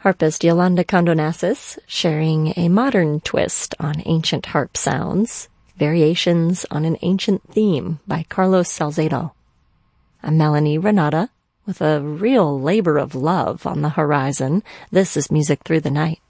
Harpist Yolanda Condonassis sharing a modern twist on ancient harp sounds, Variations on an Ancient Theme by Carlos Salcedo. I'm Melanie Renata with a real labor of love on the horizon. This is Music Through the Night.